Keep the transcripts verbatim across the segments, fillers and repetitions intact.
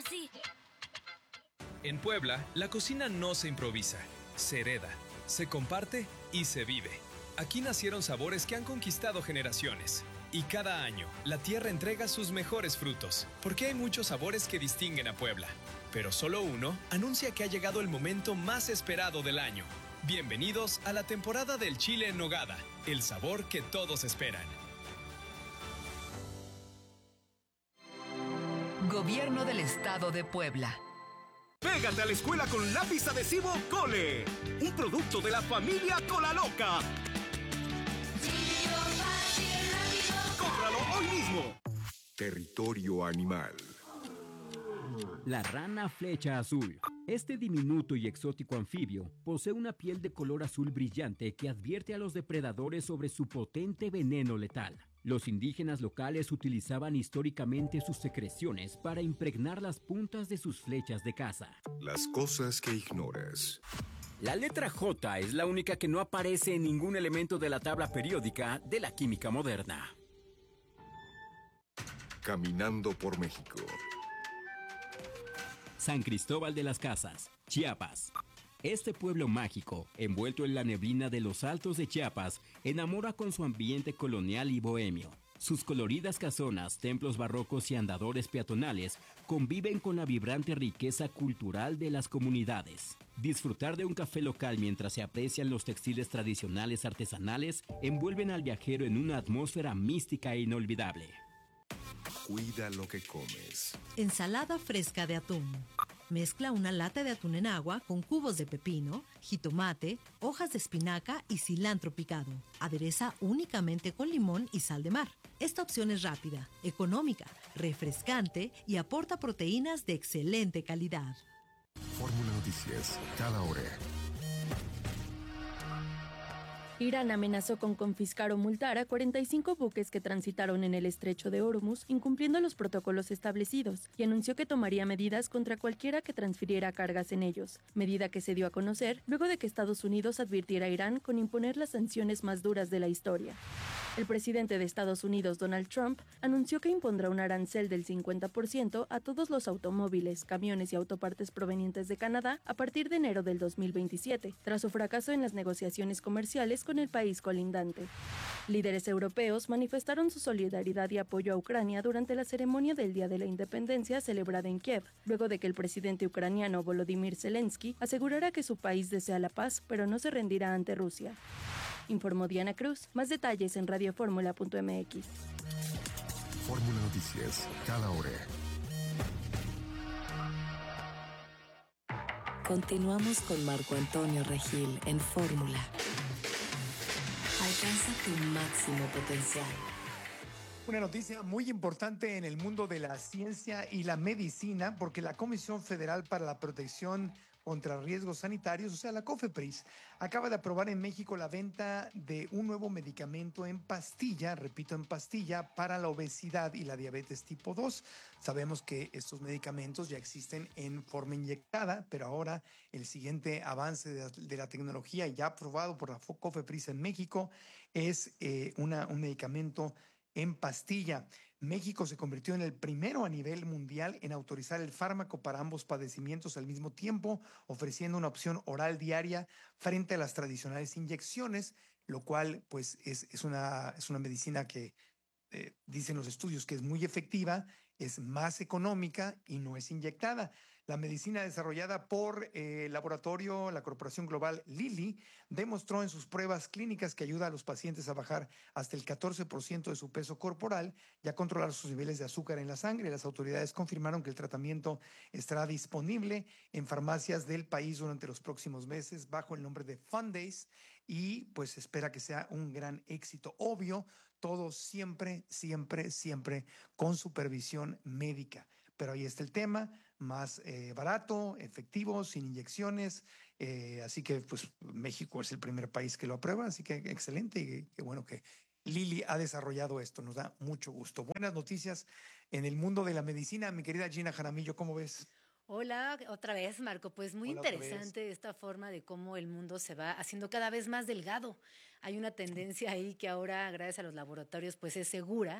así. En Puebla, la cocina no se improvisa, se hereda, se comparte y se vive. Aquí nacieron sabores que han conquistado generaciones. Y cada año, la tierra entrega sus mejores frutos, porque hay muchos sabores que distinguen a Puebla. Pero solo uno anuncia que ha llegado el momento más esperado del año. Bienvenidos a la temporada del chile en nogada, el sabor que todos esperan. Gobierno del Estado de Puebla. Pégate a la escuela con lápiz adhesivo Cole, un producto de la familia Colaloca. ¡Cómpralo hoy mismo! Territorio animal. La rana flecha azul. Este diminuto y exótico anfibio posee una piel de color azul brillante que advierte a los depredadores sobre su potente veneno letal. Los indígenas locales utilizaban históricamente sus secreciones para impregnar las puntas de sus flechas de caza. Las cosas que ignoras. La letra J es la única que no aparece en ningún elemento de la tabla periódica de la química moderna. Caminando por México. San Cristóbal de las Casas, Chiapas. Este pueblo mágico, envuelto en la neblina de los altos de Chiapas, enamora con su ambiente colonial y bohemio. Sus coloridas casonas, templos barrocos y andadores peatonales conviven con la vibrante riqueza cultural de las comunidades. Disfrutar de un café local mientras se aprecian los textiles tradicionales artesanales envuelven al viajero en una atmósfera mística e inolvidable. Cuida lo que comes. Ensalada fresca de atún. Mezcla una lata de atún en agua con cubos de pepino, jitomate, hojas de espinaca y cilantro picado. Adereza únicamente con limón y sal de mar. Esta opción es rápida, económica, refrescante y aporta proteínas de excelente calidad. Fórmula Noticias, cada hora. Irán amenazó con confiscar o multar a cuarenta y cinco buques que transitaron en el estrecho de Hormuz, incumpliendo los protocolos establecidos, y anunció que tomaría medidas contra cualquiera que transfiriera cargas en ellos, medida que se dio a conocer luego de que Estados Unidos advirtiera a Irán con imponer las sanciones más duras de la historia. El presidente de Estados Unidos, Donald Trump, anunció que impondrá un arancel del cincuenta por ciento a todos los automóviles, camiones y autopartes provenientes de Canadá a partir de enero del dos mil veintisiete, tras su fracaso en las negociaciones comerciales con el país colindante. Líderes europeos manifestaron su solidaridad y apoyo a Ucrania durante la ceremonia del Día de la Independencia celebrada en Kiev, luego de que el presidente ucraniano Volodymyr Zelensky asegurara que su país desea la paz, pero no se rendirá ante Rusia. Informó Diana Cruz. Más detalles en radioformula punto m x. Fórmula Noticias, cada hora. Continuamos con Marco Antonio Regil en Fórmula. Alcanza tu máximo potencial. Una noticia muy importante en el mundo de la ciencia y la medicina, porque la Comisión Federal para la Protección contra Riesgos Sanitarios, o sea, la COFEPRIS, acaba de aprobar en México la venta de un nuevo medicamento en pastilla, repito, en pastilla, para la obesidad y la diabetes tipo dos. Sabemos que estos medicamentos ya existen en forma inyectada, pero ahora el siguiente avance de, de la tecnología ya aprobado por la COFEPRIS en México es eh, una, un medicamento en pastilla. México se convirtió en el primero a nivel mundial en autorizar el fármaco para ambos padecimientos al mismo tiempo, ofreciendo una opción oral diaria frente a las tradicionales inyecciones, lo cual pues es, es, una, es una medicina que eh, dicen los estudios que es muy efectiva, es más económica y no es inyectada. La medicina desarrollada por eh, el laboratorio, la corporación global Lilly, demostró en sus pruebas clínicas que ayuda a los pacientes a bajar hasta el catorce por ciento de su peso corporal y a controlar sus niveles de azúcar en la sangre. Las autoridades confirmaron que el tratamiento estará disponible en farmacias del país durante los próximos meses bajo el nombre de Fundace y pues se espera que sea un gran éxito. Obvio, todo siempre, siempre, siempre con supervisión médica. Pero ahí está el tema, más eh, barato, efectivo, sin inyecciones. Eh, así que pues México es el primer país que lo aprueba, así que excelente y qué bueno que Lilly ha desarrollado esto. Nos da mucho gusto. Buenas noticias en el mundo de la medicina. Mi querida Gina Jaramillo, ¿cómo ves? Hola, otra vez, Marco. Pues muy Hola, interesante esta forma de cómo el mundo se va haciendo cada vez más delgado. Hay una tendencia ahí que ahora, gracias a los laboratorios, pues es segura.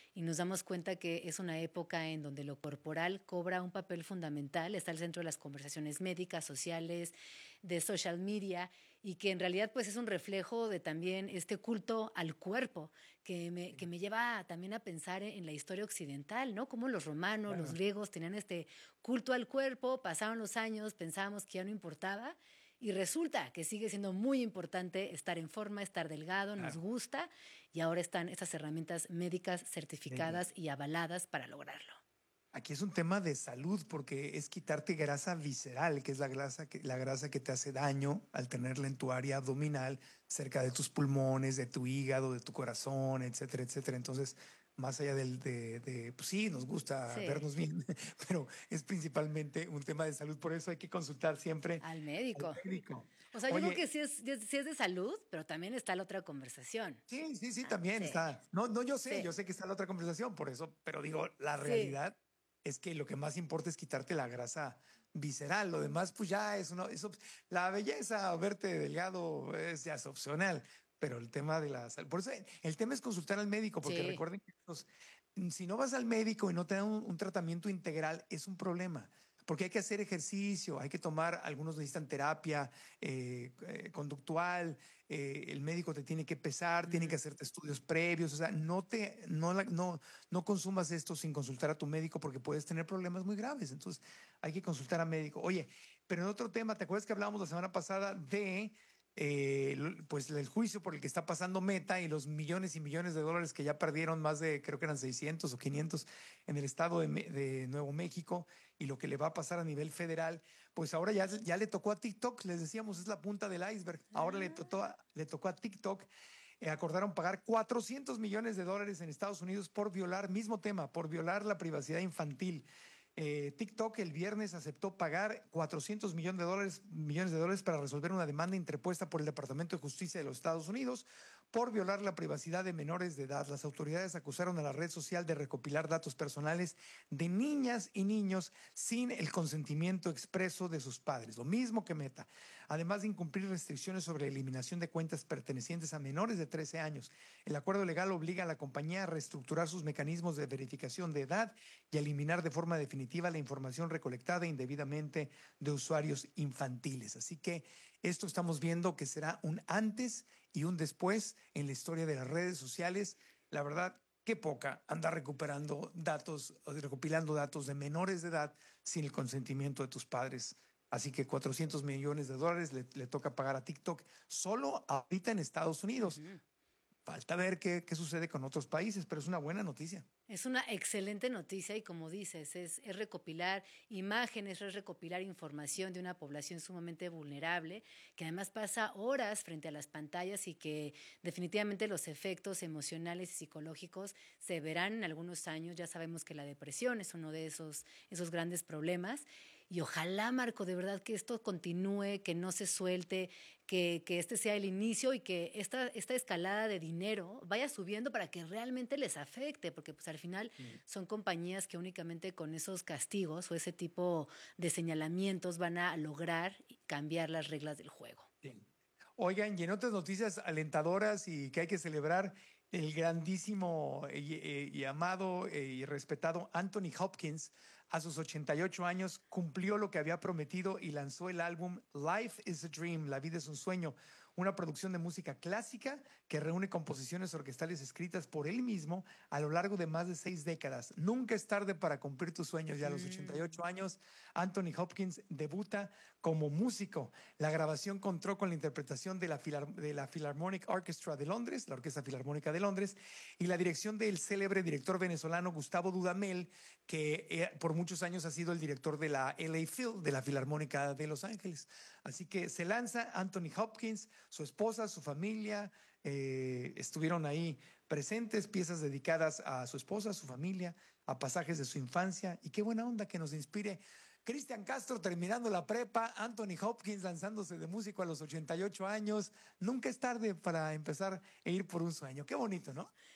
y nos damos cuenta que es una época en donde lo corporal cobra un papel fundamental, está al centro de las conversaciones médicas, sociales, de social media, y que en realidad pues es un reflejo de también este culto al cuerpo que me, que me lleva también a pensar en la historia occidental, ¿no? Como los romanos, claro. Los griegos tenían este culto al cuerpo, pasaron los años, pensábamos que ya no importaba, y resulta que sigue siendo muy importante estar en forma, estar delgado, claro. Nos gusta, y ahora están estas herramientas médicas certificadas sí. Y avaladas para lograrlo. Aquí es un tema de salud porque es quitarte grasa visceral, que es la grasa que, la grasa que te hace daño al tenerla en tu área abdominal, cerca de tus pulmones, de tu hígado, de tu corazón, etcétera, etcétera. Entonces, más allá del, de, de, pues sí, nos gusta sí. Vernos bien, pero es principalmente un tema de salud. Por eso hay que consultar siempre al médico. Al médico. O sea, Oye, yo creo que sí es, sí es de salud, pero también está la otra conversación. Sí, sí, sí, también ah, sí. Está. No, no, yo sé, sí. Yo sé que está la otra conversación, por eso, pero digo, la realidad sí. Es que lo que más importa es quitarte la grasa visceral. Lo demás, pues ya es uno, es, la belleza, verte delgado, es, ya es opcional. Pero el tema de la salud, por eso el tema es consultar al médico, porque sí. Recuerden que los, si no vas al médico y no te dan un, un tratamiento integral, es un problema. Porque hay que hacer ejercicio, hay que tomar, algunos necesitan terapia eh, eh, conductual, eh, el médico te tiene que pesar, mm. Tiene que hacerte estudios previos, o sea, no, te, no, no, no consumas esto sin consultar a tu médico porque puedes tener problemas muy graves, entonces hay que consultar al médico. Oye, pero en otro tema, ¿te acuerdas que hablábamos la semana pasada de eh, pues el juicio por el que está pasando Meta y los millones y millones de dólares que ya perdieron, más de, creo que eran seiscientos o quinientos en el estado de, de Nuevo México, y lo que le va a pasar a nivel federal? Pues ahora ya, ya le tocó a TikTok, les decíamos, es la punta del iceberg. Ahora le tocó a, le tocó a TikTok. Eh, acordaron pagar cuatrocientos millones de dólares en Estados Unidos por violar, mismo tema, por violar la privacidad infantil. Eh, TikTok el viernes aceptó pagar cuatrocientos millones de dólares, millones de dólares para resolver una demanda interpuesta por el Departamento de Justicia de los Estados Unidos por violar la privacidad de menores de edad. Las autoridades acusaron a la red social de recopilar datos personales de niñas y niños sin el consentimiento expreso de sus padres, lo mismo que Meta, además de incumplir restricciones sobre la eliminación de cuentas pertenecientes a menores de trece años. El acuerdo legal obliga a la compañía a reestructurar sus mecanismos de verificación de edad y a eliminar de forma definitiva la información recolectada indebidamente de usuarios infantiles. Así que esto estamos viendo que será un antes y un después en la historia de las redes sociales. La verdad, qué poca andar recuperando datos, recopilando datos de menores de edad sin el consentimiento de tus padres. Así que cuatrocientos millones de dólares le, le toca pagar a TikTok solo ahorita en Estados Unidos. Uh-huh. Falta ver qué, qué sucede con otros países, pero es una buena noticia. Es una excelente noticia y, como dices, es, es recopilar imágenes, es recopilar información de una población sumamente vulnerable, que además pasa horas frente a las pantallas y que definitivamente los efectos emocionales y psicológicos se verán en algunos años. Ya sabemos que la depresión es uno de esos, esos grandes problemas. Y ojalá, Marco, de verdad que esto continúe, que no se suelte, que, que este sea el inicio y que esta, esta escalada de dinero vaya subiendo para que realmente les afecte, porque pues al final sí. Son compañías que únicamente con esos castigos o ese tipo de señalamientos van a lograr cambiar las reglas del juego. Sí. Oigan, y en otras noticias alentadoras y que hay que celebrar, el grandísimo y, y, y amado y respetado Anthony Hopkins, a sus ochenta y ocho años, cumplió lo que había prometido y lanzó el álbum Life is a Dream, La vida es un sueño, una producción de música clásica que reúne composiciones orquestales escritas por él mismo a lo largo de más de seis décadas. Nunca es tarde para cumplir tus sueños. Ya a los ochenta y ocho años, Anthony Hopkins debuta como músico. La grabación contó con la interpretación de la, Filar- de la Philharmonic Orchestra de Londres, la Orquesta Filarmónica de Londres, y la dirección del célebre director venezolano Gustavo Dudamel, que eh, por muchos años ha sido el director de la L A Phil, de la Filarmónica de Los Ángeles. Así que se lanza Anthony Hopkins, su esposa, su familia, eh, estuvieron ahí presentes, piezas dedicadas a su esposa, a su familia, a pasajes de su infancia, y qué buena onda que nos inspire. Cristian Castro terminando la prepa, Anthony Hopkins lanzándose de músico a los ochenta y ocho años. Nunca es tarde para empezar e ir por un sueño. Qué bonito, ¿no?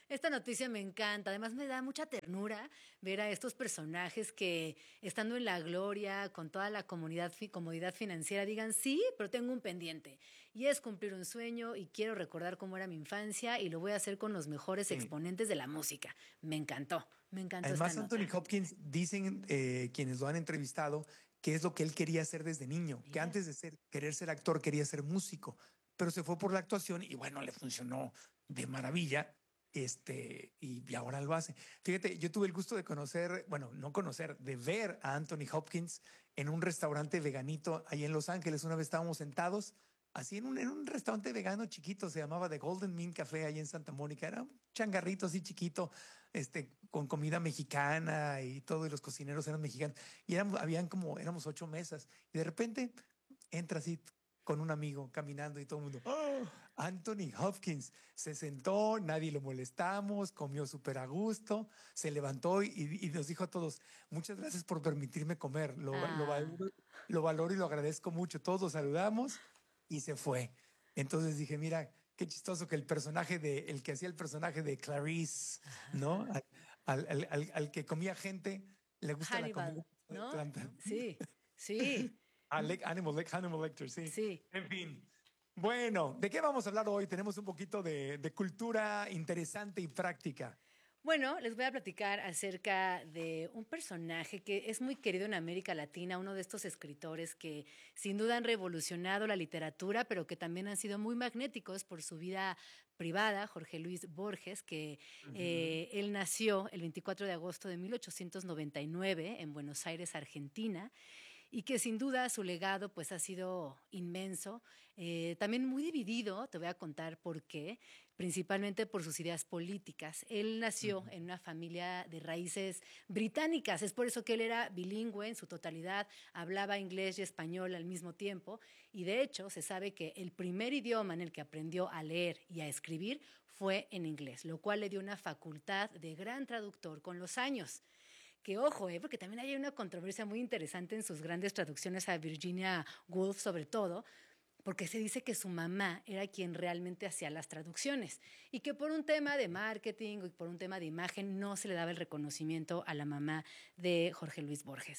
Esta noticia me encanta, además me da mucha ternura ver a estos personajes que estando en la gloria, con toda la comunidad, fi- comodidad financiera, digan sí, pero tengo un pendiente y es cumplir un sueño y quiero recordar cómo era mi infancia y lo voy a hacer con los mejores Sí. exponentes de la música. Me encantó, me encantó Además, esta Anthony nota. Hopkins, dicen eh, quienes lo han entrevistado, que es lo que él quería hacer desde niño, que Mira. antes de ser, querer ser actor quería ser músico, pero se fue por la actuación y bueno, le funcionó de maravilla. Este, y, y ahora lo hace. Fíjate, yo tuve el gusto de conocer, bueno, no conocer, de ver a Anthony Hopkins en un restaurante veganito ahí en Los Ángeles. Una vez estábamos sentados así en un, en un restaurante vegano chiquito, se llamaba The Golden Mean Café ahí en Santa Mónica. Era un changarrito así chiquito, este, con comida mexicana y todo, y los cocineros eran mexicanos. Y éramos, habían como, éramos ocho mesas. Y de repente entra así con un amigo caminando y todo el mundo, ¡oh! Anthony Hopkins se sentó, nadie lo molestamos, comió súper a gusto, se levantó y, y nos dijo a todos, muchas gracias por permitirme comer, lo, Ah. lo, valoro, lo valoro y lo agradezco mucho. Todos lo saludamos y se fue. Entonces dije, mira, qué chistoso que el personaje de, el que hacía el personaje de Clarice, ¿no? Al, al, al, al, al que comía gente, le gusta Hannibal, la comida de ¿no? planta. Sí, sí, Ah, Le- Animal, Le- Hannibal Lecter, sí. sí. En fin. Bueno, ¿de qué vamos a hablar hoy? Tenemos un poquito de, de cultura interesante y práctica. Bueno, les voy a platicar acerca de un personaje que es muy querido en América Latina, uno de estos escritores que sin duda han revolucionado la literatura, pero que también han sido muy magnéticos por su vida privada, Jorge Luis Borges, que eh, él nació el veinticuatro de agosto de mil ochocientos noventa y nueve en Buenos Aires, Argentina, y que sin duda su legado pues ha sido inmenso, eh, también muy dividido, te voy a contar por qué, principalmente por sus ideas políticas. Él nació uh-huh. en una familia de raíces británicas, es por eso que él era bilingüe en su totalidad, hablaba inglés y español al mismo tiempo, y de hecho se sabe que el primer idioma en el que aprendió a leer y a escribir fue en inglés, lo cual le dio una facultad de gran traductor con los años. Que ojo, eh, porque también hay una controversia muy interesante en sus grandes traducciones a Virginia Woolf, sobre todo, porque se dice que su mamá era quien realmente hacía las traducciones y que por un tema de marketing y por un tema de imagen no se le daba el reconocimiento a la mamá de Jorge Luis Borges.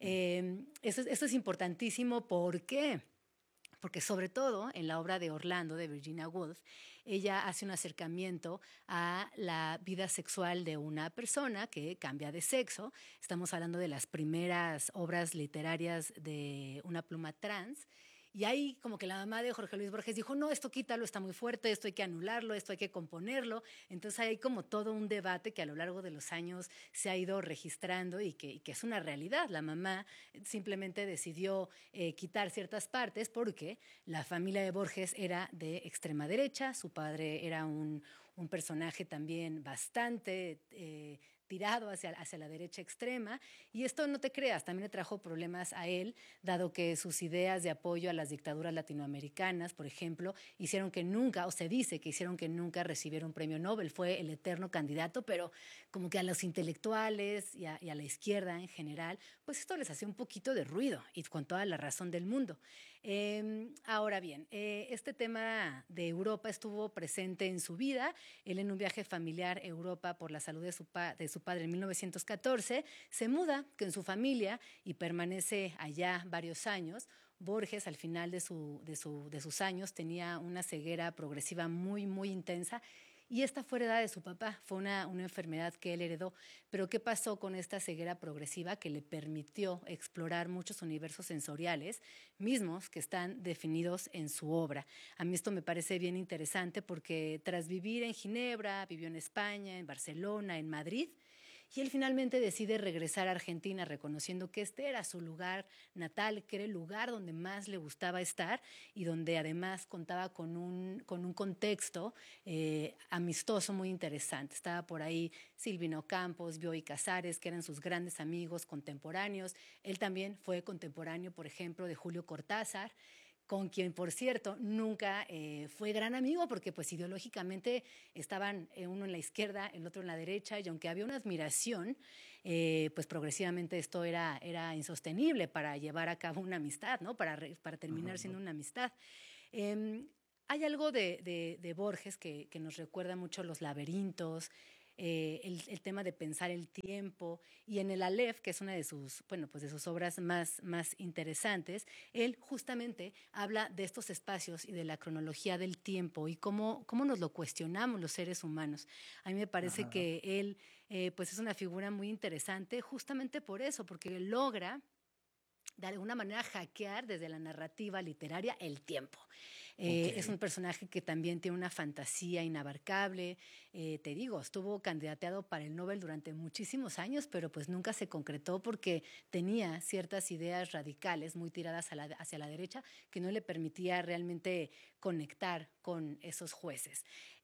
Eh, eso, eso es importantísimo, ¿por qué? Porque sobre todo en la obra de Orlando, de Virginia Woolf, ella hace un acercamiento a la vida sexual de una persona que cambia de sexo. Estamos hablando de las primeras obras literarias de una pluma trans. Y ahí como que la mamá de Jorge Luis Borges dijo, no, esto quítalo, está muy fuerte, esto hay que anularlo, esto hay que componerlo. Entonces hay como todo un debate que a lo largo de los años se ha ido registrando y que, y que es una realidad. La mamá simplemente decidió eh, quitar ciertas partes porque la familia de Borges era de extrema derecha, su padre era un, un personaje también bastante... Eh, tirado hacia, hacia la derecha extrema, y esto no te creas, también le trajo problemas a él, dado que sus ideas de apoyo a las dictaduras latinoamericanas, por ejemplo, hicieron que nunca, o se dice que hicieron que nunca recibiera un premio Nobel, fue el eterno candidato, pero como que a los intelectuales y a, y a la izquierda en general, pues esto les hacía un poquito de ruido, y con toda la razón del mundo. Eh, ahora bien, eh, este tema de Europa estuvo presente en su vida, él en un viaje familiar a Europa por la salud de su, pa de su padre en mil novecientos catorce, se muda con su familia y permanece allá varios años. Borges al final de, su, de, su, de sus años tenía una ceguera progresiva muy, muy intensa. Y esta fue heredada de su papá, fue una, una enfermedad que él heredó. Pero ¿qué pasó con esta ceguera progresiva que le permitió explorar muchos universos sensoriales mismos que están definidos en su obra? A mí esto me parece bien interesante porque tras vivir en Ginebra, vivió en España, en Barcelona, en Madrid, y él finalmente decide regresar a Argentina reconociendo que este era su lugar natal, que era el lugar donde más le gustaba estar y donde además contaba con un, con un contexto eh, amistoso muy interesante. Estaba por ahí Silvino Campos, Bioy Casares, que eran sus grandes amigos contemporáneos. Él también fue contemporáneo, por ejemplo, de Julio Cortázar, con quien, por cierto, nunca eh, fue gran amigo porque pues ideológicamente estaban eh, uno en la izquierda, el otro en la derecha, y aunque había una admiración, eh, pues progresivamente esto era, era insostenible para llevar a cabo una amistad, ¿no? Para, para terminar siendo una amistad. Eh, hay algo de, de, de Borges que, que nos recuerda mucho los laberintos, eh, el, el tema de pensar el tiempo, y en el Aleph, que es una de sus, bueno, pues de sus obras más, más interesantes, él justamente habla de estos espacios y de la cronología del tiempo y cómo, cómo nos lo cuestionamos los seres humanos. A mí me parece Ajá. que él eh, pues es una figura muy interesante justamente por eso, porque logra de alguna manera hackear desde la narrativa literaria el tiempo. Eh, okay. Es un personaje que también tiene una fantasía inabarcable. Eh, te digo, estuvo candidateado para el Nobel durante muchísimos años, pero pues nunca se concretó porque tenía ciertas ideas radicales muy tiradas a la, hacia la derecha que no le permitía realmente conectar con esos jueces.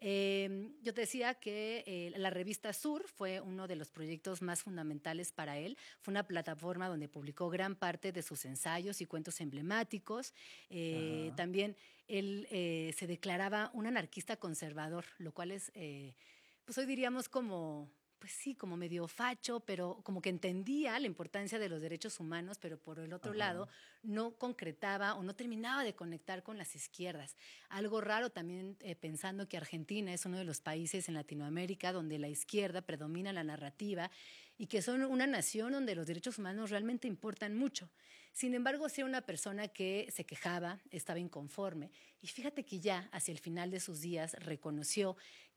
Eh, yo te decía que eh, la revista Sur fue uno de los proyectos más fundamentales para él. Fue una plataforma donde publicó gran parte de sus ensayos y cuentos emblemáticos. Eh, también él eh, se declaraba un anarquista conservador, lo cual es, eh, pues hoy diríamos como, pues sí, como medio facho, pero como que entendía la importancia de los derechos humanos, pero por el otro Ajá. lado no concretaba o no terminaba de conectar con las izquierdas. Algo raro también eh, pensando que Argentina es uno de los países en Latinoamérica donde la izquierda predomina la narrativa y que son una nación donde los derechos humanos realmente importan mucho. Sin embargo, sí era una persona que se quejaba, estaba inconforme, y fíjate que ya hacia el final de sus días reconoció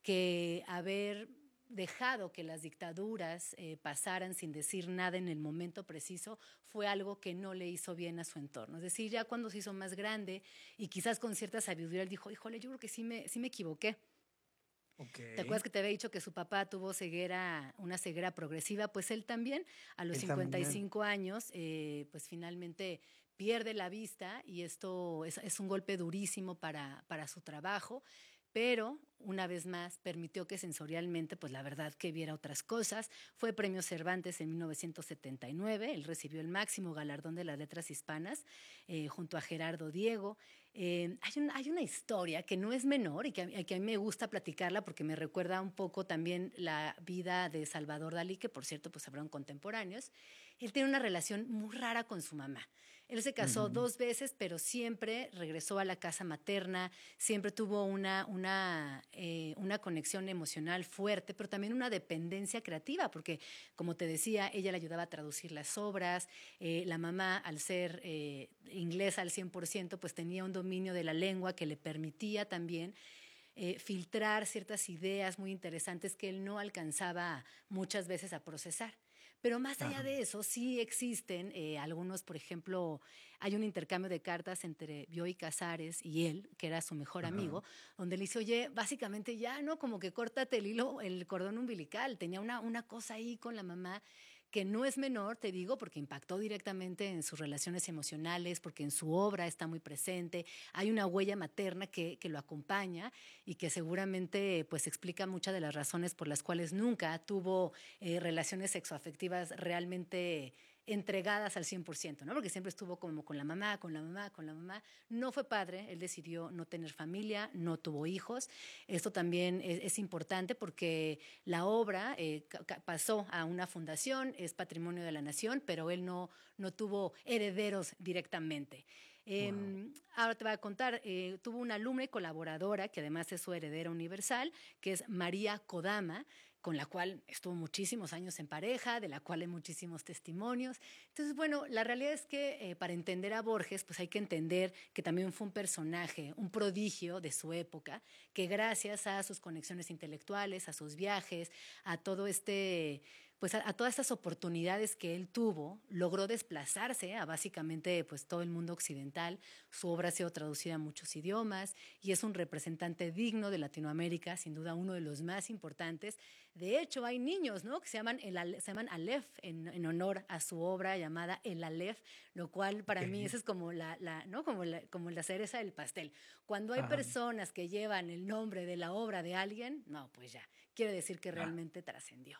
que haber dejado que las dictaduras eh, pasaran sin decir nada en el momento preciso fue algo que no le hizo bien a su entorno. Es decir, ya cuando se hizo más grande y quizás con cierta sabiduría, él dijo, híjole, yo creo que sí me, sí me equivoqué. Okay. ¿Te acuerdas que te había dicho que su papá tuvo ceguera, una ceguera progresiva? Pues él también, a los él cincuenta y cinco también. años, eh, pues finalmente pierde la vista y esto es, es un golpe durísimo para, para su trabajo, pero una vez más permitió que sensorialmente, pues la verdad que viera otras cosas. Fue Premio Cervantes en mil novecientos setenta y nueve, él recibió el máximo galardón de las letras hispanas eh, junto a Gerardo Diego. Eh, hay, un, hay una historia que no es menor y que a, que a mí me gusta platicarla porque me recuerda un poco también la vida de Salvador Dalí, que por cierto pues fueron contemporáneos. Él tiene una relación muy rara con su mamá. Él se casó uh-huh. dos veces, pero siempre regresó a la casa materna, siempre tuvo una, una, eh, una conexión emocional fuerte, pero también una dependencia creativa, porque, como te decía, ella le ayudaba a traducir las obras, eh, la mamá, al ser eh, inglesa al cien por ciento, pues tenía un dominio de la lengua que le permitía también eh, filtrar ciertas ideas muy interesantes que él no alcanzaba muchas veces a procesar. Pero más allá de eso, sí existen eh, algunos, por ejemplo, hay un intercambio de cartas entre Bioy Casares y él, que era su mejor Ajá. amigo, donde le dice, oye, básicamente ya, ¿no? Como que córtate el hilo, el cordón umbilical. Tenía una, una cosa ahí con la mamá que no es menor, te digo, porque impactó directamente en sus relaciones emocionales, porque en su obra está muy presente, hay una huella materna que, que lo acompaña y que seguramente pues explica muchas de las razones por las cuales nunca tuvo eh, relaciones sexoafectivas realmente entregadas al cien por ciento, ¿no? Porque siempre estuvo como con la mamá, con la mamá, con la mamá. No fue padre, él decidió no tener familia, no tuvo hijos. Esto también es, es importante porque la obra eh, pasó a una fundación, es patrimonio de la nación, pero él no, no tuvo herederos directamente. Eh, wow. Ahora te voy a contar, eh, tuvo una alumna y colaboradora que además es su heredera universal, que es María Kodama, con la cual estuvo muchísimos años en pareja, de la cual hay muchísimos testimonios. Entonces, bueno, la realidad es que eh, para entender a Borges, pues hay que entender que también fue un personaje, un prodigio de su época, que gracias a sus conexiones intelectuales, a sus viajes, a todo este... pues a, a todas estas oportunidades que él tuvo, logró desplazarse a básicamente pues, todo el mundo occidental. Su obra ha sido traducida a muchos idiomas y es un representante digno de Latinoamérica, sin duda uno de los más importantes. De hecho, hay niños, ¿no? que se llaman, el, se llaman Aleph en, en honor a su obra llamada El Aleph, lo cual para okay. mí eso es como la, la, ¿no? como, la, como la cereza del pastel. Cuando hay Ajá. personas que llevan el nombre de la obra de alguien, no, pues ya, quiere decir que realmente ah. trascendió.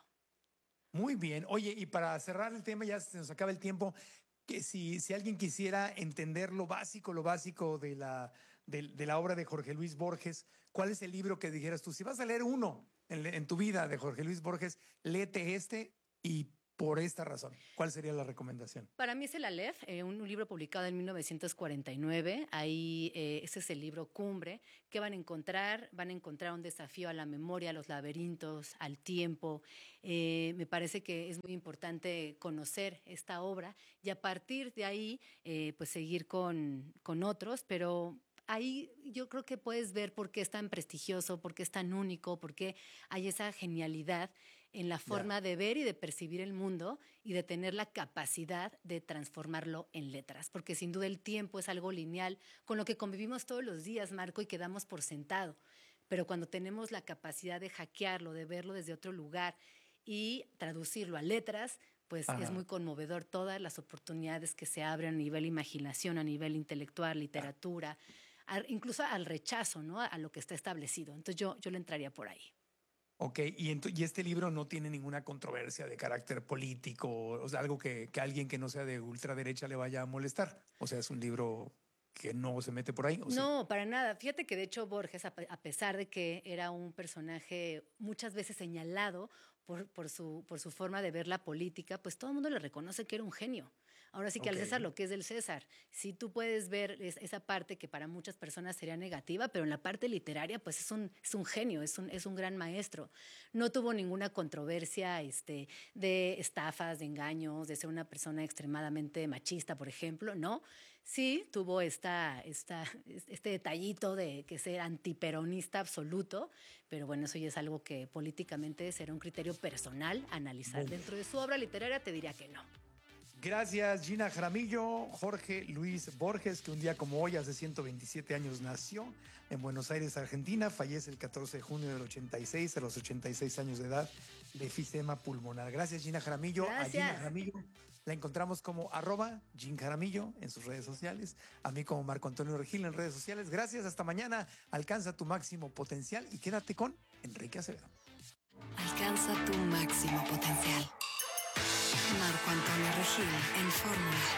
Muy bien. Oye, y para cerrar el tema, ya se nos acaba el tiempo, que si, si alguien quisiera entender lo básico, lo básico de la, de, de la obra de Jorge Luis Borges, ¿cuál es el libro que dijeras tú? Si vas a leer uno en, en tu vida de Jorge Luis Borges, léete este y por esta razón. ¿Cuál sería la recomendación? Para mí es el Aleph, eh, un, un libro publicado en mil novecientos cuarenta y nueve. Ahí eh, ese es el libro cumbre. ¿Qué van a encontrar? Van a encontrar un desafío a la memoria, a los laberintos, al tiempo. Eh, me parece que es muy importante conocer esta obra y a partir de ahí eh, pues seguir con, con otros, pero ahí yo creo que puedes ver por qué es tan prestigioso, por qué es tan único, por qué hay esa genialidad en la forma yeah. de ver y de percibir el mundo y de tener la capacidad de transformarlo en letras, porque sin duda el tiempo es algo lineal con lo que convivimos todos los días, Marco, y que damos por sentado, pero cuando tenemos la capacidad de hackearlo, de verlo desde otro lugar y traducirlo a letras, pues Ajá. es muy conmovedor todas las oportunidades que se abren a nivel imaginación, a nivel intelectual, literatura, a, incluso al rechazo, ¿no? a, a lo que está establecido. Entonces yo, yo le entraría por ahí. Ok, y, ent- y este libro no tiene ninguna controversia de carácter político, o sea, algo que, que alguien que no sea de ultraderecha le vaya a molestar. O sea, es un libro que no se mete por ahí. ¿O no, sí? Para nada. Fíjate que de hecho Borges, a, a pesar de que era un personaje muchas veces señalado por, por, su, por su forma de ver la política, pues todo el mundo le reconoce que era un genio. Ahora sí que okay. al César lo que es del César. Sí, tú puedes ver es, esa parte que para muchas personas sería negativa, pero en la parte literaria pues es un, es un genio, es un, es un gran maestro. No tuvo ninguna controversia este, de estafas, de engaños, de ser una persona extremadamente machista, por ejemplo, ¿no? Sí, tuvo esta, esta, este detallito de que ser antiperonista absoluto, pero bueno, eso ya es algo que políticamente será un criterio personal analizar. Uf. Dentro de su obra literaria te diría que no. Gracias, Gina Jaramillo. Jorge Luis Borges, que un día como hoy, hace ciento veintisiete años, nació en Buenos Aires, Argentina. Fallece el catorce de junio del ochenta y seis, a los ochenta y seis años de edad, de efisema pulmonar. Gracias, Gina Jaramillo. Gracias. A Gina Jaramillo la encontramos como arroba Gin Jaramillo en sus redes sociales. A mí como Marco Antonio Regil en redes sociales. Gracias, hasta mañana. Alcanza tu máximo potencial y quédate con Enrique Acevedo. Alcanza tu máximo potencial. Marco Antonio Regil en Fórmula.